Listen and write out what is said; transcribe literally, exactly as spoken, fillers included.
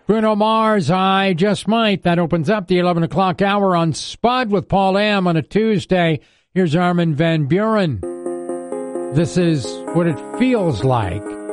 Bruno Mars, I Just Might. That opens up the eleven o'clock hour on Spud with Paul Am on a Tuesday. Here's Armin van Buuren. This is what it feels like.